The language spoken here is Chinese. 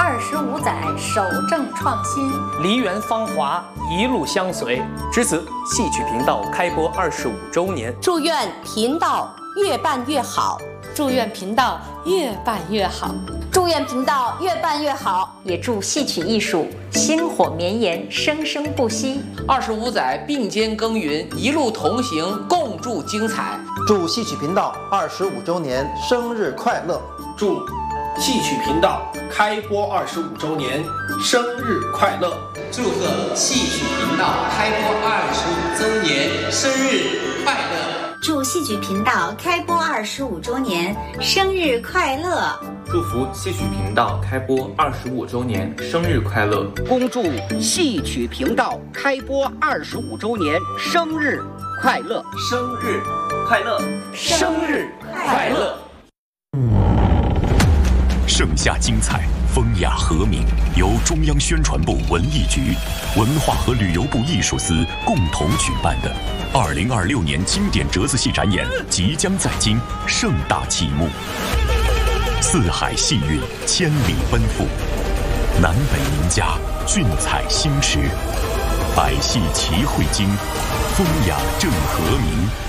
25载守正创新， 梨园芳华一路相随。 值此戏曲频道开播25周年， 祝愿频道越办越好， 祝愿频道越办越好， 祝愿频道越办越好， 也祝戏曲艺术薪火绵延，生生不息。 25载并肩耕耘，一路同行，共筑精彩。 祝戏曲频道25周年生日快乐！ 祝戏曲频道开播25周年生日快乐！ 祝贺戏曲频道开播25周年生日快乐！ 祝戏曲频道开播25周年生日快乐！ 祝福戏曲频道开播25周年生日快乐！ 恭祝戏曲频道开播25周年生日快乐！ 生日快乐！ 生日快乐！ 盛夏精彩，风雅和鸣，由中央宣传部文艺局、文化和旅游部艺术司共同举办的2026年经典折子戏展演即将在京盛大启幕。四海戏韵，千里奔赴，南北名家，俊采星驰，百戏齐汇京，风雅正和鸣。